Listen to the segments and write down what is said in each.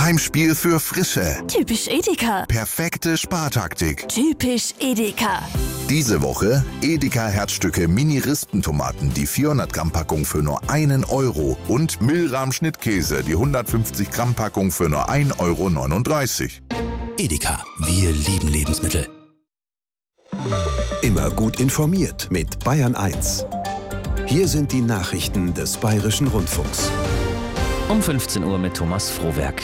Heimspiel für Frische. Typisch Edeka. Perfekte Spartaktik. Typisch Edeka. Diese Woche Edeka Herzstücke Mini-Rispentomaten, die 400 Gramm Packung für nur 1 Euro und Milram Schnittkäse, die 150 Gramm Packung für nur 1,39 Euro. Edeka, wir lieben Lebensmittel. Immer gut informiert mit Bayern 1. Hier sind die Nachrichten des Bayerischen Rundfunks. Um 15 Uhr mit Thomas Frohwerk.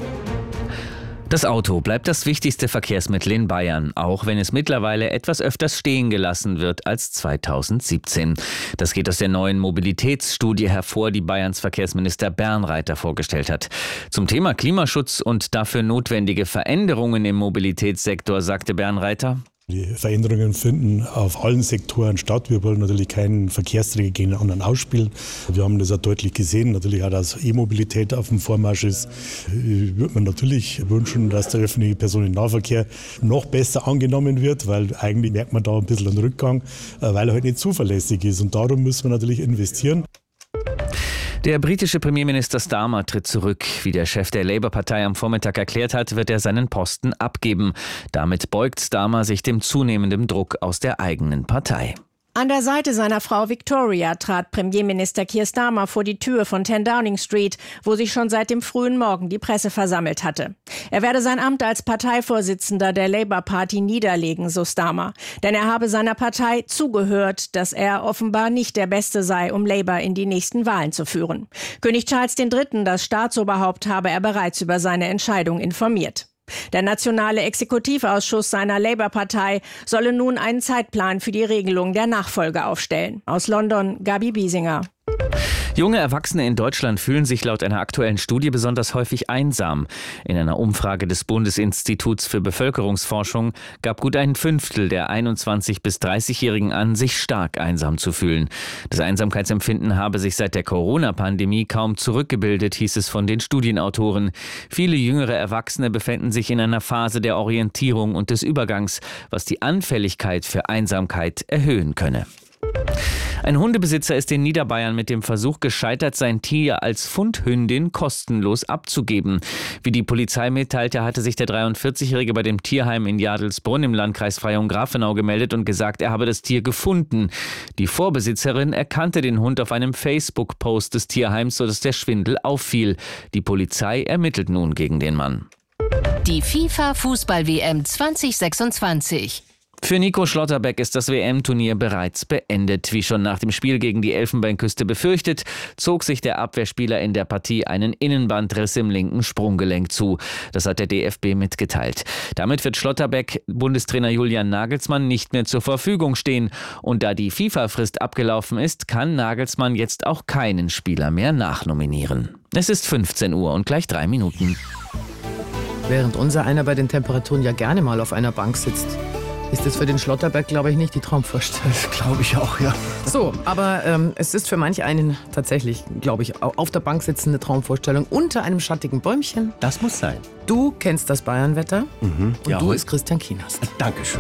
Das Auto bleibt das wichtigste Verkehrsmittel in Bayern, auch wenn es mittlerweile etwas öfters stehen gelassen wird als 2017. Das geht aus der neuen Mobilitätsstudie hervor, die Bayerns Verkehrsminister Bernreiter vorgestellt hat. Zum Thema Klimaschutz und dafür notwendige Veränderungen im Mobilitätssektor sagte Bernreiter: Die Veränderungen finden auf allen Sektoren statt. Wir wollen natürlich keinen Verkehrsträger gegen den anderen ausspielen. Wir haben das auch deutlich gesehen, natürlich auch, dass E-Mobilität auf dem Vormarsch ist. Würde man natürlich wünschen, dass der öffentliche Personennahverkehr noch besser angenommen wird, weil eigentlich merkt man da ein bisschen einen Rückgang, weil er halt nicht zuverlässig ist. Und darum müssen wir natürlich investieren. Der britische Premierminister Starmer tritt zurück. Wie der Chef der Labour-Partei am Vormittag erklärt hat, wird er seinen Posten abgeben. Damit beugt Starmer sich dem zunehmenden Druck aus der eigenen Partei. An der Seite seiner Frau Victoria trat Premierminister Keir Starmer vor die Tür von 10 Downing Street, wo sich schon seit dem frühen Morgen die Presse versammelt hatte. Er werde sein Amt als Parteivorsitzender der Labour Party niederlegen, so Starmer. Denn er habe seiner Partei zugehört, dass er offenbar nicht der Beste sei, um Labour in die nächsten Wahlen zu führen. König Charles III., das Staatsoberhaupt, habe er bereits über seine Entscheidung informiert. Der nationale Exekutivausschuss seiner Labour-Partei solle nun einen Zeitplan für die Regelung der Nachfolge aufstellen. Aus London, Gabi Biesinger. Junge Erwachsene in Deutschland fühlen sich laut einer aktuellen Studie besonders häufig einsam. In einer Umfrage des Bundesinstituts für Bevölkerungsforschung gab gut ein Fünftel der 21- bis 30-Jährigen an, sich stark einsam zu fühlen. Das Einsamkeitsempfinden habe sich seit der Corona-Pandemie kaum zurückgebildet, hieß es von den Studienautoren. Viele jüngere Erwachsene befänden sich in einer Phase der Orientierung und des Übergangs, was die Anfälligkeit für Einsamkeit erhöhen könne. Ein Hundebesitzer ist in Niederbayern mit dem Versuch gescheitert, sein Tier als Fundhündin kostenlos abzugeben. Wie die Polizei mitteilte, hatte sich der 43-Jährige bei dem Tierheim in Jadelsbrunn im Landkreis Freyung-Grafenau gemeldet und gesagt, er habe das Tier gefunden. Die Vorbesitzerin erkannte den Hund auf einem Facebook-Post des Tierheims, sodass der Schwindel auffiel. Die Polizei ermittelt nun gegen den Mann. Die FIFA-Fußball-WM 2026. Für Nico Schlotterbeck ist das WM-Turnier bereits beendet. Wie schon nach dem Spiel gegen die Elfenbeinküste befürchtet, zog sich der Abwehrspieler in der Partie einen Innenbandriss im linken Sprunggelenk zu. Das hat der DFB mitgeteilt. Damit wird Schlotterbeck Bundestrainer Julian Nagelsmann nicht mehr zur Verfügung stehen. Und da die FIFA-Frist abgelaufen ist, kann Nagelsmann jetzt auch keinen Spieler mehr nachnominieren. Es ist 15 Uhr und gleich 3 Minuten. Während unser einer bei den Temperaturen ja gerne mal auf einer Bank sitzt, ist das für den Schlotterberg, glaube ich, nicht die Traumvorstellung. Glaube ich auch, ja. So, aber es ist für manch einen tatsächlich, glaube ich, auf der Bank sitzende Traumvorstellung unter einem schattigen Bäumchen. Das muss sein. Du kennst das Bayernwetter und ja, du ist Christian Kienast. Dankeschön.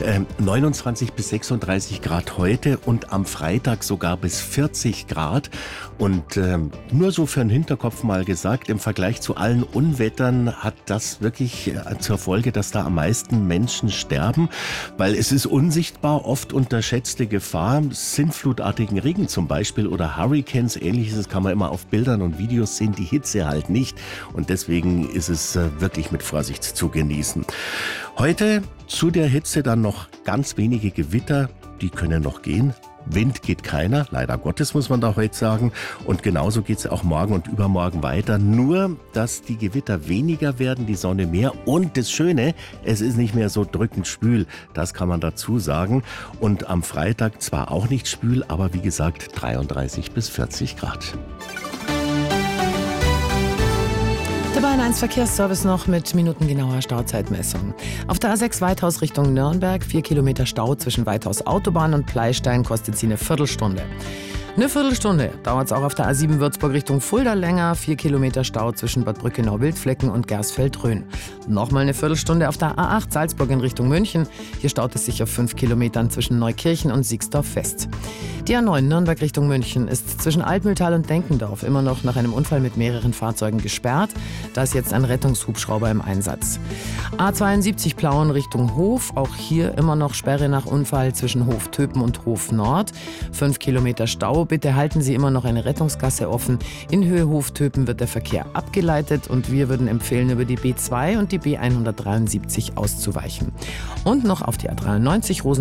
29 bis 36 Grad heute und am Freitag sogar bis 40 Grad. Und nur so für den Hinterkopf mal gesagt, im Vergleich zu allen Unwettern hat das wirklich zur Folge, dass da am meisten Menschen sterben, weil es ist unsichtbar, oft unterschätzte Gefahr, sintflutartigen Regen zum Beispiel oder Hurricanes, ähnliches kann man immer auf Bildern und Videos sehen, die Hitze halt nicht. Und deswegen ist es wirklich mit Vorsicht zu genießen. Heute zu der Hitze dann noch ganz wenige Gewitter, die können noch gehen. Wind geht keiner, leider Gottes muss man da heute sagen. Und genauso geht es auch morgen und übermorgen weiter. Nur, dass die Gewitter weniger werden, die Sonne mehr. Und das Schöne, es ist nicht mehr so drückend schwül. Das kann man dazu sagen. Und am Freitag zwar auch nicht schwül, aber wie gesagt 33 bis 40 Grad. Der Bayern 1 Verkehrsservice noch mit minutengenauer Stauzeitmessung. Auf der A6 Weithaus Richtung Nürnberg 4 Kilometer Stau zwischen Weithaus Autobahn und Pleistein kostet sie eine Viertelstunde. Eine Viertelstunde dauert es auch auf der A7 Würzburg Richtung Fulda länger. 4 Kilometer Stau zwischen Bad Brückenau-Wildflecken und Gersfeld-Rhön. Nochmal eine Viertelstunde auf der A8 Salzburg in Richtung München. Hier staut es sich auf 5 Kilometern zwischen Neukirchen und Siegsdorf fest. Die A9 Nürnberg Richtung München ist zwischen Altmühltal und Denkendorf immer noch nach einem Unfall mit mehreren Fahrzeugen gesperrt. Da ist jetzt ein Rettungshubschrauber im Einsatz. A72 Plauen Richtung Hof. Auch hier immer noch Sperre nach Unfall zwischen Hof Töpen und Hof Nord. 5 Kilometer Stau. Bitte halten Sie immer noch eine Rettungsgasse offen. In Höhe Hof Töpen wird der Verkehr abgeleitet und wir würden empfehlen, über die B2 und die B173 auszuweichen. Und noch auf die A93 Rosen